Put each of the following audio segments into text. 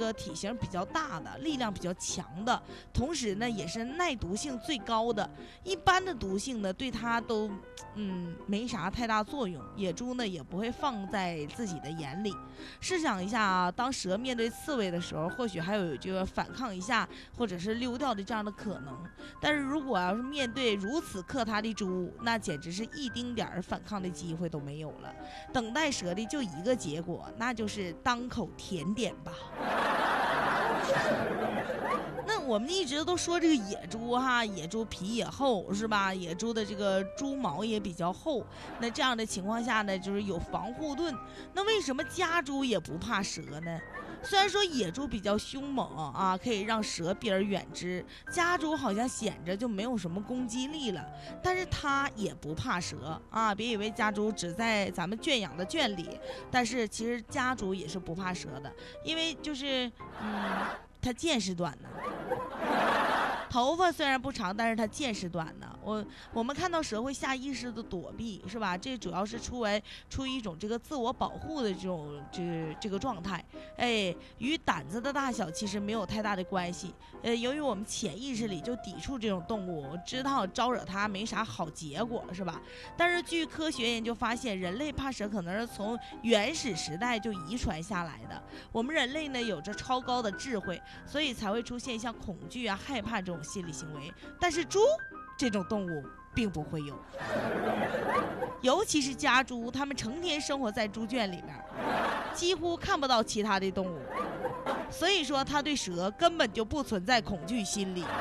个体型比较大的，力量比较强的，同时呢也是耐毒性最高的。一般的毒性呢对它都没啥太大作用，野猪呢也不会放在自己的眼里。试想一下啊，当蛇面对刺猬的时候，或许还有这个反抗一下或者是溜掉的这样的可能，但是如果要是面对如此克它的猪，那简直是一丁点儿反抗的机会都没有了。等待蛇的就一个结果，那就是当口甜点吧。那我们一直都说这个野猪哈，野猪皮也厚是吧？野猪的这个猪毛也比较厚，那这样的情况下呢，就是有防护盾。那为什么家猪也不怕蛇呢？虽然说野猪比较凶猛啊，可以让蛇避而远之，家猪好像显着就没有什么攻击力了，但是它也不怕蛇啊！别以为家猪只在咱们圈养的圈里，但是其实家猪也是不怕蛇的，因为就是它见识短呢。头发虽然不长，但是它见识短呢。我们看到蛇会下意识的躲避，是吧？这主要是出于一种这个自我保护的这个状态，与胆子的大小其实没有太大的关系。由于我们潜意识里就抵触这种动物，知道招惹它没啥好结果，是吧？但是据科学研究发现，人类怕蛇可能是从原始时代就遗传下来的。我们人类呢有着超高的智慧，所以才会出现像恐惧啊、害怕这种心理行为，但是猪这种动物并不会有，尤其是家猪，它们成天生活在猪圈里面，几乎看不到其他的动物，所以说它对蛇根本就不存在恐惧心理。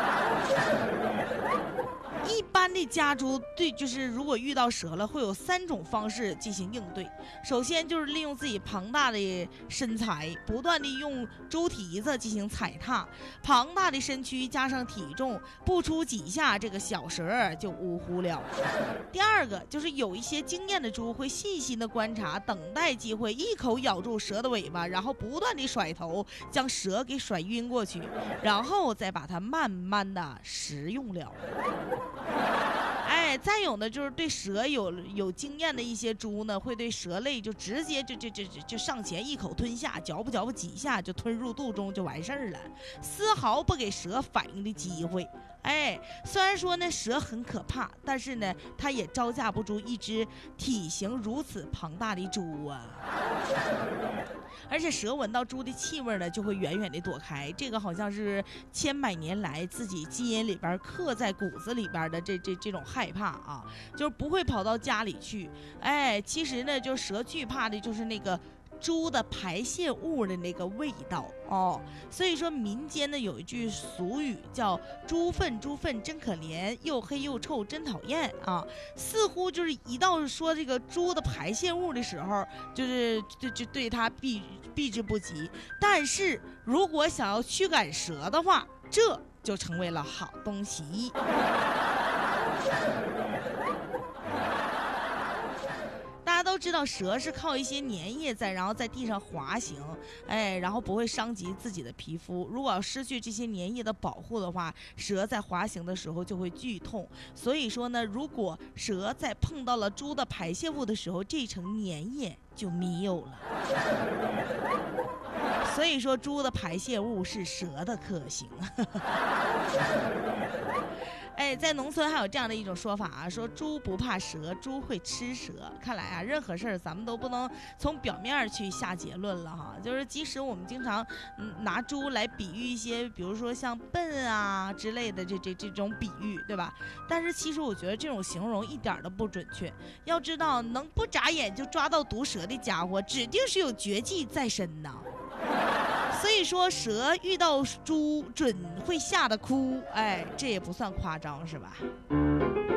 一般的家猪就是如果遇到蛇了，会有3种方式进行应对。首先就是利用自己庞大的身材，不断的用猪蹄子进行踩踏，庞大的身躯加上体重，不出几下这个小蛇就呜呼了。第二个就是有一些经验的猪会细心的观察，等待机会，一口咬住蛇的尾巴，然后不断的甩头，将蛇给甩晕过去，然后再把它慢慢的食用了。再有呢，就是对蛇有经验的一些猪呢，会对蛇类就直接就上前一口吞下，嚼不几下就吞入肚中就完事儿了，丝毫不给蛇反应的机会。虽然说呢蛇很可怕，但是呢它也招架不住一只体型如此庞大的猪啊。而且蛇闻到猪的气味呢，就会远远的躲开，这个好像是千百年来自己基因里边刻在骨子里边的这种害怕啊，就是不会跑到家里去。其实呢，就蛇惧怕的就是那个猪的排泄物的那个味道哦。所以说民间呢有一句俗语叫猪粪真可怜，又黑又臭真讨厌啊。似乎就是一到说这个猪的排泄物的时候，就对它避之不及，但是如果想要驱赶蛇的话，这就成为了好东西。大家都知道蛇是靠一些粘液然后在地上滑行，然后不会伤及自己的皮肤。如果要失去这些粘液的保护的话，蛇在滑行的时候就会剧痛。所以说呢，如果蛇在碰到了猪的排泄物的时候，这层粘液就没有了。所以说猪的排泄物是蛇的克星。在农村还有这样的一种说法啊，说猪不怕蛇，猪会吃蛇。看来啊，任何事儿咱们都不能从表面去下结论了哈。就是即使我们经常拿猪来比喻一些，比如说像笨啊之类的这种比喻，对吧？但是其实我觉得这种形容一点都不准确。要知道，能不眨眼就抓到毒蛇的家伙，指定是有绝技在身呐。所以说蛇遇到猪准会吓得哭，这也不算夸张是吧？